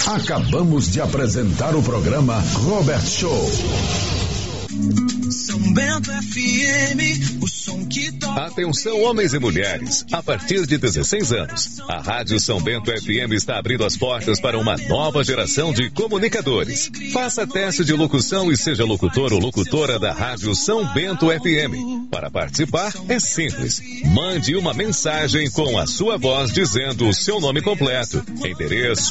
Acabamos de apresentar o programa Robert Show. São Bento FM, o som que toca. Atenção, homens e mulheres, a partir de 16 anos, a Rádio São Bento FM está abrindo as portas para uma nova geração de comunicadores. Faça teste de locução e seja locutor ou locutora da Rádio São Bento FM. Para participar, é simples. Mande uma mensagem com a sua voz dizendo o seu nome completo, endereço,